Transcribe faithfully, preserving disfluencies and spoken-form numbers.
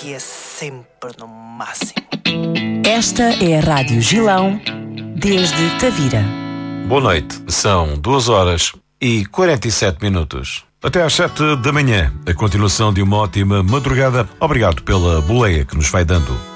aqui é sempre no máximo. Esta é a Rádio Gilão, desde Tavira. Boa noite, são duas horas e quarenta e sete minutos. Até às sete da manhã, a continuação de uma ótima madrugada. Obrigado pela boleia que nos vai dando.